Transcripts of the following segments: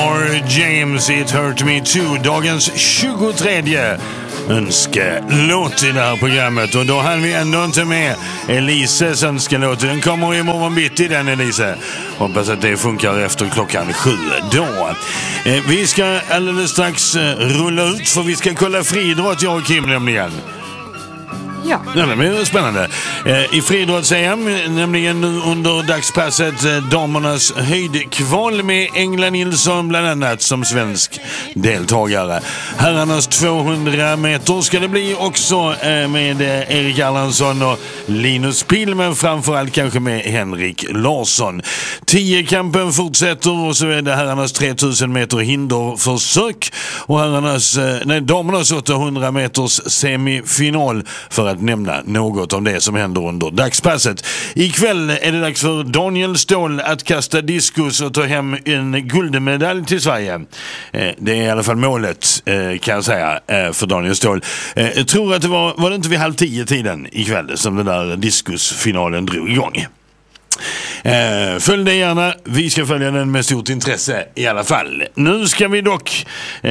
James, It Hurt Me Too, dagens 23 önskelåt i det här programmet. Och då hann vi ändå inte med Elises önskelåt. Den kommer imorgon bitti, den Elise. Hoppas att det funkar efter klockan 7 då. Vi ska alldeles strax rulla ut, för vi ska kolla friidrott, jag och Kim nämligen. Ja. Ja, det blir spännande. I friidrotts-EM, nämligen nu under dagspasset, damernas höjdkval med Engla Nilsson bland annat som svensk deltagare. Herrarnas 200 meter ska det bli också med Erik Erlandsson och Linus Pihl, men framförallt kanske med Henrik Larsson. 10-kampen fortsätter och så är det herrarnas 3000 meter hinderförsök och damernas 800 meters semifinal, för att nämna något om det som händer under dagspasset. Ikväll är det dags för Daniel Ståhl att kasta diskus och ta hem en guldmedalj till Sverige. Det är i alla fall målet, kan jag säga, för Daniel Ståhl. Jag tror att det var det inte vid 9:30 ikväll som den där diskusfinalen drog igång. Följ det gärna, vi ska följa den med stort intresse i alla fall. Nu ska vi dock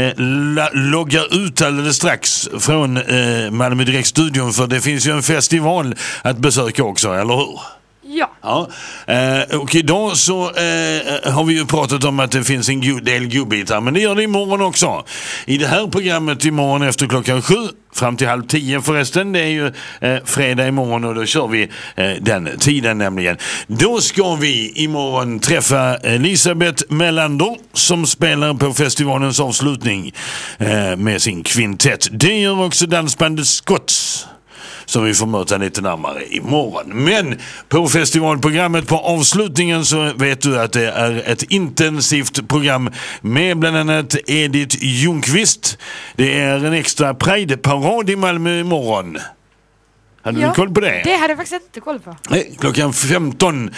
logga ut alldeles strax från Malmö Direkt-studion, för det finns ju en festival att besöka också, eller hur? Ja. Och idag så har vi ju pratat om att det finns en del gubbitar, men det gör det imorgon också. I det här programmet imorgon efter klockan 7 fram till 9:30 förresten, det är ju fredag imorgon och då kör vi den tiden nämligen. Då ska vi imorgon träffa Elisabeth Melander som spelar på festivalens avslutning med sin kvintett. Det gör också dansbandet Scotts, som vi får möta lite närmare imorgon. Men på festivalprogrammet på avslutningen så vet du att det är ett intensivt program med bland annat Edith Ljungqvist. Det är en extra Pride-parad i Malmö imorgon. Hade du koll på det? Det hade jag faktiskt inte koll på. Nej, klockan 15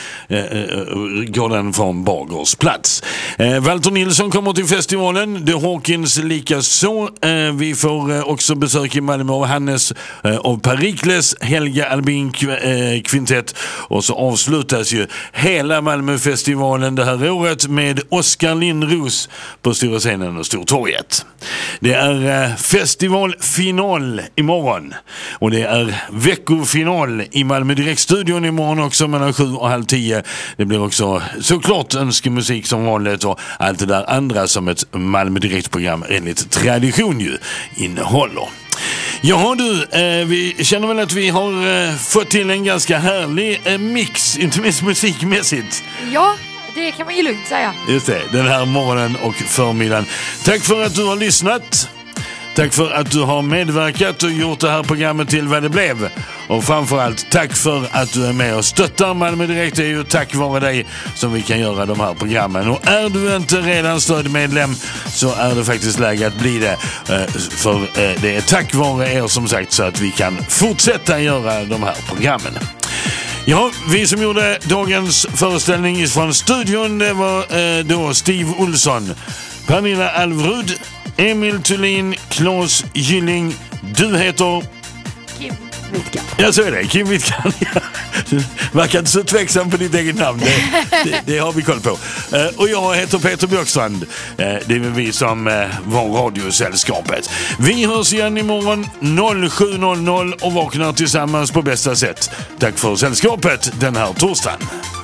går den från Bagers plats. Walter Nilsson kommer till festivalen. The Hawkins lika så. Vi får också besök i Malmö av Hannes och Perikles, Helga Albin kvintett. Och så avslutas ju hela Malmöfestivalen det här året med Oskar Lindros på Stora scenen och Stortorget. Det är festivalfinal imorgon. Och det är veckofinal i Malmö Direkt-studion imorgon också mellan 7 och 9:30. Det blir också såklart önskemusik som vanligt och allt det där andra som ett Malmö Direkt-program enligt tradition ju innehåller. Ja du, vi känner väl att vi har fått till en ganska härlig mix, inte minst musikmässigt. Ja, det kan man ju lugnt säga. Just det, den här morgonen och förmiddagen. Tack för att du har lyssnat. Tack för att du har medverkat och gjort det här programmet till vad det blev. Och framförallt tack för att du är med och stöttar Malmö Direkt. Det är ju tack vare dig som vi kan göra de här programmen. Och är du inte redan stödmedlem så är det faktiskt läge att bli det. För det är tack vare er som sagt så att vi kan fortsätta göra de här programmen. Ja, vi som gjorde dagens föreställning från studion, det var då Steve Olsson, Pernilla Alvrud, Emil Thulin, Claes Gylling. Du heter Kim Wittkan. Ja, så är det, Kim Wittkan. Verkar inte så tveksam på ditt eget namn. Det har vi koll på. Och jag heter Peter Björkstrand. Det är vi som var radiosällskapet. Vi hörs igen imorgon 07:00 och vaknar tillsammans på bästa sätt. Tack för sällskapet den här torsdagen.